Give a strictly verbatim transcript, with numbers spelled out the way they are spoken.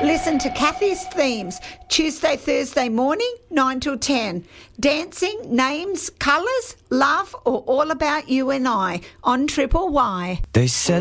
Listen to Kathy's Themes, Tuesday, Thursday morning, nine till ten. Dancing, names, colours, love, or all about you and I on Triple Y. They said